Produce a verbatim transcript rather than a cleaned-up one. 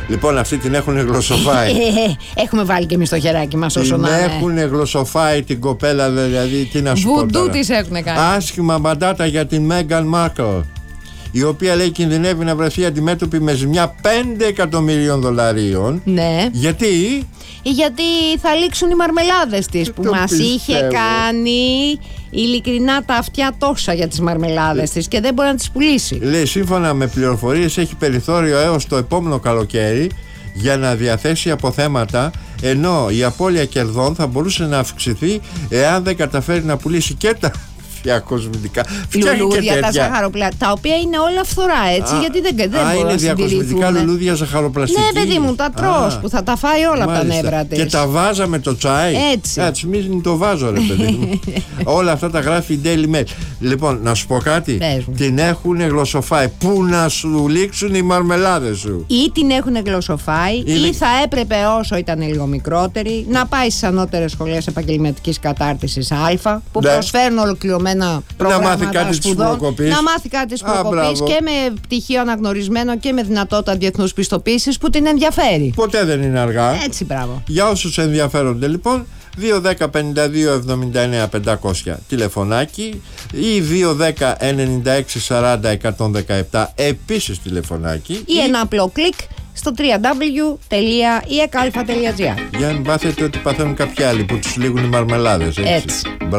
Λοιπόν, αυτοί την έχουν γλωσσοφάει. Έχουμε βάλει και εμείς το χεράκι μας όσο την να είναι. έχουν γλωσσοφάει την κοπέλα, δηλαδή, τι να σου πω τώρα. Βουντού τις έχουν κάνει. Άσχημα μαντάτα για την Μέγαν Μάρκλ, η οποία λέει κινδυνεύει να βρεθεί αντιμέτωπη με ζημιά πέντε εκατομμυρίων δολαρίων. Ναι. Γιατί? Γιατί θα λήξουν οι μαρμελάδες της που το μας πιστεύω. είχε κάνει ειλικρινά τα αυτιά τόσα για τις μαρμελάδες της και δεν μπορεί να τις πουλήσει. Λέει, σύμφωνα με πληροφορίες, έχει περιθώριο έως το επόμενο καλοκαίρι για να διαθέσει αποθέματα, ενώ η απώλεια κερδών θα μπορούσε να αυξηθεί εάν δεν καταφέρει να πουλήσει και τα διακοσμητικά λουλούδια, τα ζαχαροπλαστικά, τα οποία είναι όλα φθορά, έτσι, α, γιατί δεν, δεν α, μπορούν είναι να διακοσμητικά λουλούδια ζαχαροπλαστική. Ναι, παιδί μου, τα τρως που θα τα φάει όλα από τα νεύρα της. Και τα βάζα με το τσάι. Έτσι. Έτσι, μην το βάζω, ρε παιδί μου. Όλα αυτά τα γράφει η Daily Mail. Λοιπόν, να σου πω κάτι. Την έχουν γλωσσοφάει. Πού να σου λήξουν οι μαρμελάδες σου. Ή την έχουν γλωσσοφάει, είναι... ή θα έπρεπε όσο ήταν λίγο μικρότερη να πάει στις ανώτερες σχολές επαγγελματικής κατάρτισης Α, που ναι. προσφέρουν ολοκληρωμένα να μάθει κάτι σπουδών, της προκοπής. να μάθει κάτι της προκοπής και με πτυχίο αναγνωρισμένο και με δυνατότητα διεθνούς πιστοποίησης που την ενδιαφέρει. Ποτέ δεν είναι αργά. Έτσι, μπράβο. Για όσους ενδιαφέρονται, λοιπόν, δύο δέκα πενήντα δύο εβδομήντα εννέα πεντακόσια τηλεφωνάκι ή δύο δέκα ενενήντα έξι σαράντα εκατόν δεκαεπτά επίσης τηλεφωνάκι, ή, ή ένα απλό κλικ στο double-u double-u double-u τελεία ι εκ αλφα τελεία τζι άρ. Για να μάθετε ότι παθαίνουν κάποιοι άλλοι που τους λήγουν οι μαρμελάδες. Έτσι, έτσι.